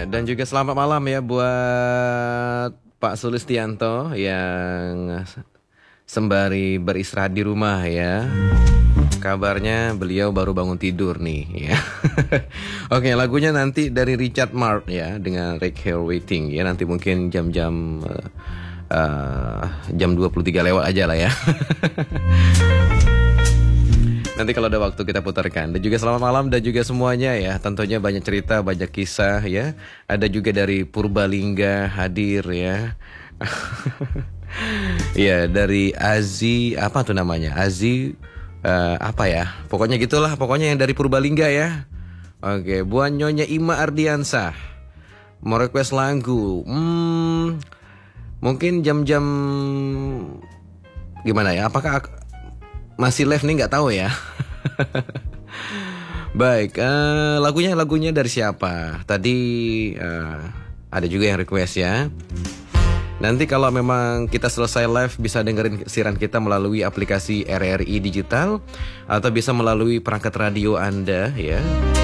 dan juga selamat malam ya buat Pak Sulistianto yang sembari beristirahat di rumah ya. Kabarnya beliau baru bangun tidur nih ya. Oke, lagunya nanti dari Richard Marx ya dengan Right Here Waiting ya. Nanti mungkin jam-jam jam 23 lewat aja lah ya. Nanti kalau ada waktu kita putarkan. Dan juga selamat malam dan juga semuanya ya. Tentunya banyak cerita, banyak kisah ya. Ada juga dari Purbalingga hadir ya. Ya, dari Azi, apa tuh namanya? Azi apa ya? Pokoknya gitulah, pokoknya yang dari Purbalingga ya. Oke, buat Nyonya Ima Ardiansah. Mau request lagu. Mungkin jam-jam gimana ya? Apakah masih live nih, nggak tahu ya. Baik, lagunya dari siapa? Tadi ada juga yang request ya. Nanti kalau memang kita selesai live bisa dengerin siaran kita melalui aplikasi RRI Digital atau bisa melalui perangkat radio Anda ya.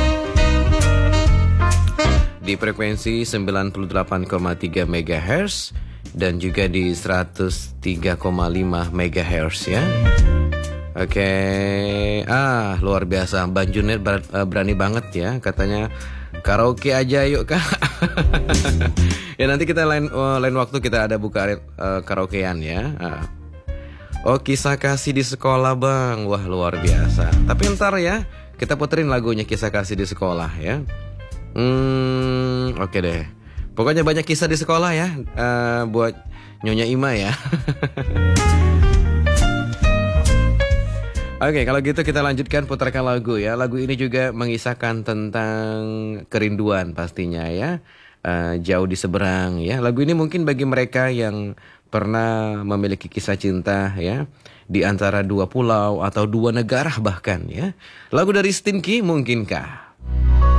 Di frekuensi 98,3 MHz dan juga di 103,5 MHz ya. Oke, luar biasa. Mbak Junet berani banget ya, katanya karaoke aja yuk kak. Ya nanti kita lain waktu kita ada buka karaokean ya. Oh, kisah kasih di sekolah bang, wah luar biasa. Tapi ntar ya kita puterin lagunya kisah kasih di sekolah ya. Oke deh. Pokoknya banyak kisah di sekolah ya, buat Nyonya Ima ya. Oke, kalau gitu kita lanjutkan putarkan lagu ya. Lagu ini juga mengisahkan tentang kerinduan pastinya ya. Jauh di seberang ya. Lagu ini mungkin bagi mereka yang pernah memiliki kisah cinta ya, di antara dua pulau atau dua negara bahkan ya. Lagu dari Stinky mungkinkah?